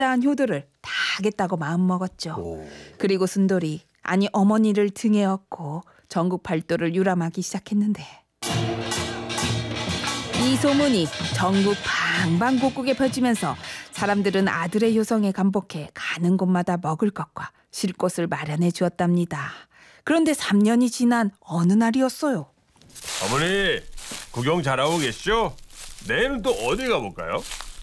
한 효도를 다 하겠다고 마음먹었죠. 오. 그리고 순돌이, 아니 어머니를 등에 업고 전국 발도를 유람하기 시작했는데, 이 소문이 전국 방방곡곡에 퍼지면서 사람들은 아들의 효성에 감복해 가는 곳마다 먹을 것과 쉴 곳을 마련해 주었답니다. 그런데 3년이 지난 어느 날이었어요. 어머니, 구경 잘하고 계시죠? 내일은 또 어디 가볼까요?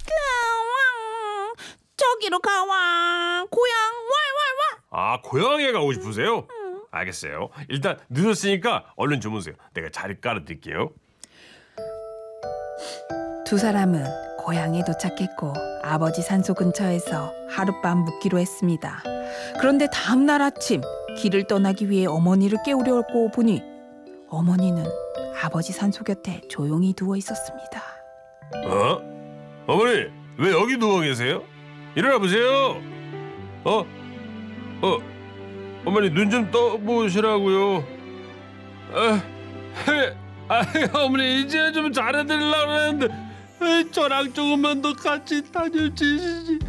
저기로 가와. 고향 왈왈왈. 아, 고향에 가고 싶으세요? 알겠어요. 일단 늦었으니까 얼른 주무세요. 내가 자리 깔아드릴게요. 두 사람은 고향에 도착했고 아버지 산소 근처에서 하룻밤 묵기로 했습니다. 그런데 다음 날 아침 길을 떠나기 위해 어머니를 깨우려고 보니 어머니는 아버지 산소 곁에 조용히 누워 있었습니다. 어머니, 왜 여기 누워 계세요? 일어나 보세요. 어머니 눈 좀 떠보시라고요. 어머니 이제 좀 잘해드리려고 했는데 저랑 조금만 더 같이 다녀주시지.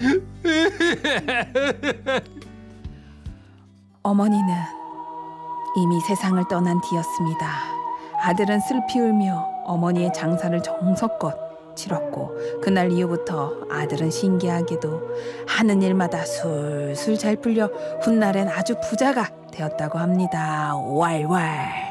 어머니는 이미 세상을 떠난 뒤였습니다. 아들은 슬피 울며 어머니의 장사를 정성껏 치렀고, 그날 이후부터 아들은 신기하게도 하는 일마다 술술 잘 풀려 훗날엔 아주 부자가 되었다고 합니다. 왈왈.